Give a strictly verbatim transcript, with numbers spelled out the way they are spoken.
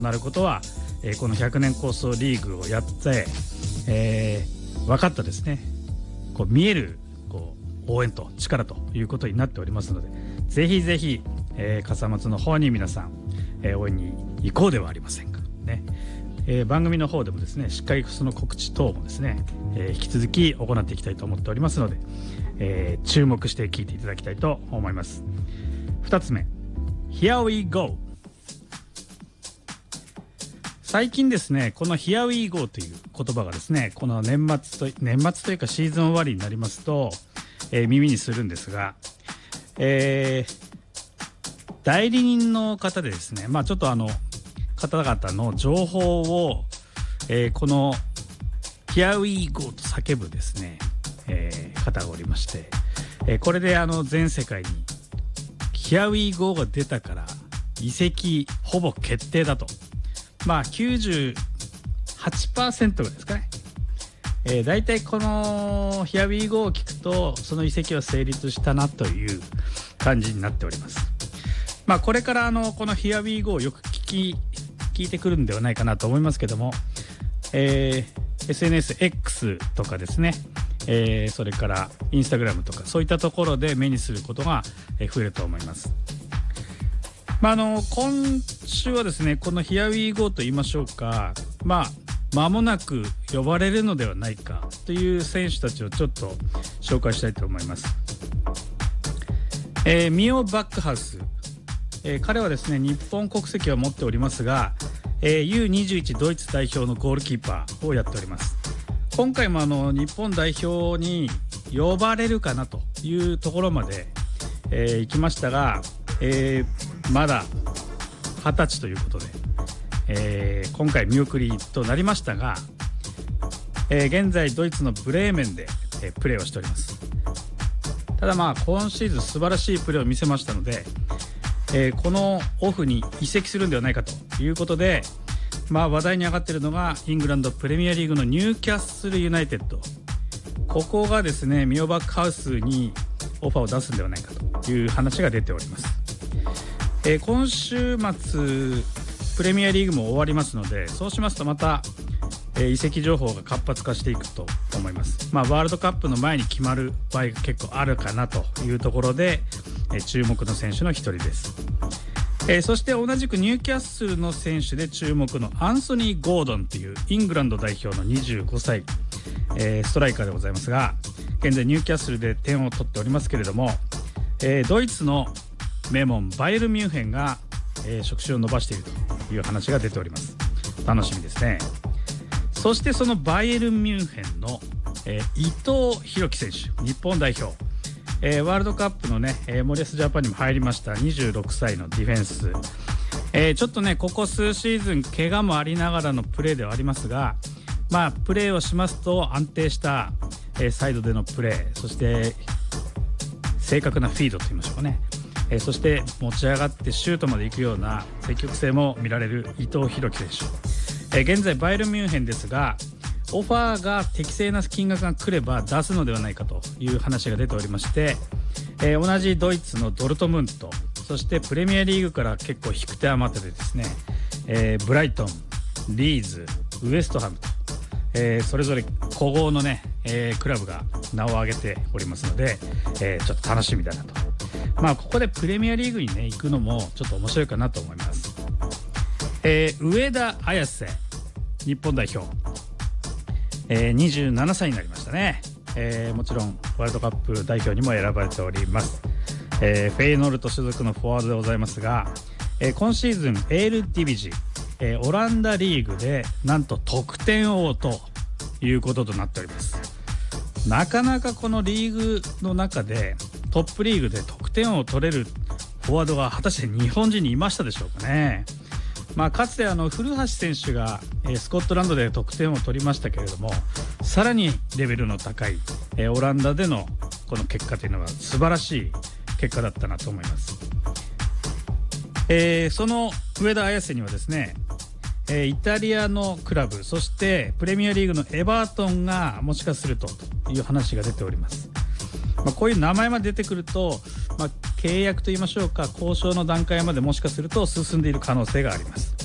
なることは、えー、このひゃくねん構想リーグをやって、えー、分かったですね、こう見えるこう応援と力ということになっておりますので、ぜひぜひ、えー、笠松の方に皆さん、えー、応援に行こうではありませんかね。えー、番組の方でもですね、しっかりその告知等もですね、えー、引き続き行っていきたいと思っておりますので、えー、注目して聞いていただきたいと思います。ふたつめ、 Here we go。 最近ですね、この Here we go という言葉がですね、この年末と年末というかシーズン終わりになりますと、えー、耳にするんですが、えー、代理人の方でですね、まあちょっとあの方々の情報を、えー、この Here we go と叫ぶですね、えー、方がおりまして、えー、これであの全世界に Here we go が出たから移籍ほぼ決定だと、まあ きゅうじゅうはちパーセント ぐらいですかね。えー、だいたいこの Here we go を聞くとその移籍は成立したなという感じになっております。まあこれからあのこの Here we go をよく聞き聞いてくるんではないかなと思いますけども、えー、エスエヌエス X とかですね、えー、それからインスタグラムとかそういったところで目にすることが増えると思います。まあ、あの今週はですね、この Here we go と言いましょうか、まあ間もなく呼ばれるのではないかという選手たちをちょっと紹介したいと思います。えー、ミオ・バックハウス、えー、彼はですね日本国籍を持っておりますが、えー、ユーにじゅういち ドイツ代表のゴールキーパーをやっております。今回もあの日本代表に呼ばれるかなというところまで、えー、行きましたが、えー、まだはたちということで、えー、今回見送りとなりましたが、えー、現在ドイツのブレーメンで、えー、プレーをしております。ただまあ今シーズン素晴らしいプレーを見せましたので、えー、このオフに移籍するんではないかということで、まあ、話題に上がっているのがイングランドプレミアリーグのニューキャッスルユナイテッド、ここがですねミオバックハウスにオファーを出すんではないかという話が出ております。えー、今週末プレミアリーグも終わりますので、そうしますとまた、えー、移籍情報が活発化していくと思います。まあ、ワールドカップの前に決まる場合が結構あるかなというところで、えー、注目の選手の一人です。えー、そして同じくニューキャッスルの選手で注目のアンソニー・ゴードンというイングランド代表のにじゅうごさい、えー、ストライカーでございますが、現在ニューキャッスルで点を取っておりますけれども、えー、ドイツの名門バイエルンミュンヘンが、えー、触手を伸ばしているという話が出ております。楽しみですね。そしてそのバイエルンミュンヘンの、えー、伊藤洋輝選手、日本代表、えー、ワールドカップのね、えー、森保ジャパンにも入りましたにじゅうろくさいのディフェンス、えー、ちょっとねここ数シーズン怪我もありながらのプレーではありますが、まあプレーをしますと安定した、えー、サイドでのプレー、そして正確なフィードと言いましょうかね、えー、そして持ち上がってシュートまで行くような積極性も見られる伊藤洋輝選手、えー、現在バイエルンミュンヘンですが、オファーが適正な金額が来れば出すのではないかという話が出ておりまして、えー、同じドイツのドルトムント、そしてプレミアリーグから結構引く手あまたでですね、えー、ブライトン、リーズ、ウエストハムと、えー、それぞれ古豪のね、えー、クラブが名を挙げておりますので、えー、ちょっと楽しみだなと。まあここでプレミアリーグにね行くのもちょっと面白いかなと思います。えー、上田綺世、日本代表、えー、にじゅうななさいになりましたね。えー、もちろんワールドカップ代表にも選ばれております。えー、フェイノルト所属のフォワードでございますが、えー、今シーズンエールディビジ、えー、オランダリーグでなんと得点王ということとなっております。なかなかこのリーグの中でトップリーグで得点王を取れるフォワードが果たして日本人にいましたでしょうかね。まあ、かつてあの古橋選手が、えー、スコットランドで得点を取りましたけれども、さらにレベルの高い、えー、オランダでのこの結果というのは素晴らしい結果だったなと思います。えー、その上田綺世にはですね、えー、イタリアのクラブ、そしてプレミアリーグのエバートンがもしかするとという話が出ております。まあ、こういう名前まで出てくると、まあ、契約といいましょうか、交渉の段階までもしかすると進んでいる可能性があります。